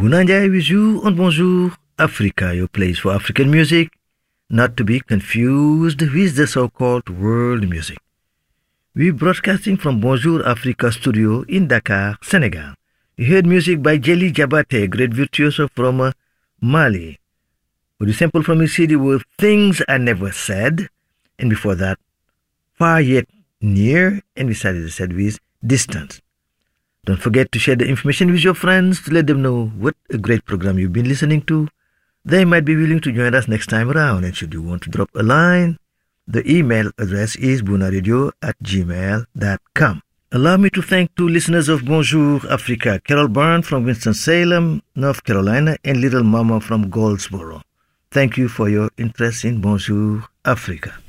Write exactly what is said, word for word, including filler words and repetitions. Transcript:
Bunanjai with you on Bonjour Africa, your place for African music, not to be confused with the so-called world music. We're broadcasting from Bonjour Africa studio in Dakar, Senegal. You heard music by Jelly Jabate, great virtuoso from uh, Mali. With the sample from his C D were Things I Never Said, and before that, Far Yet Near, and we started the set with Distance. Don't forget to share the information with your friends to let them know what a great program you've been listening to. They might be willing to join us next time around, and should you want to drop a line, the email address is bunaradio at gmail dot com. Allow me to thank two listeners of Bonjour Africa, Carol Byrne from Winston-Salem, North Carolina, and Little Mama from Goldsboro. Thank you for your interest in Bonjour Africa.